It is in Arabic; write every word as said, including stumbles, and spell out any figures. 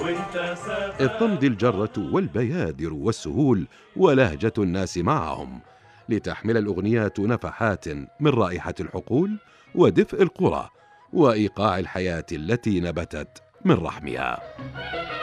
إذ تمضي الجرة والبيادر والسهول ولهجة الناس معهم، لتحمل الأغنيات نفحات من رائحة الحقول ودفء القرى وإيقاع الحياة التي نبتت من رحمها.